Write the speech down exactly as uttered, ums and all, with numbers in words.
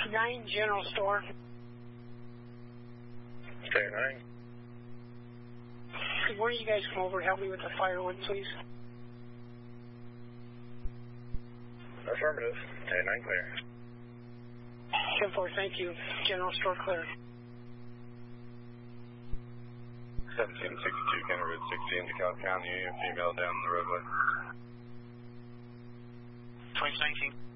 nine General Store. Stay nine. Could one of you guys come over and help me with the fire one, please? Affirmative. Stay nine clear. ten four, thank you. General Store clear. seventeen sixty-two, County Road sixteen, DeKalb County, female down the roadway. twenty nineteen.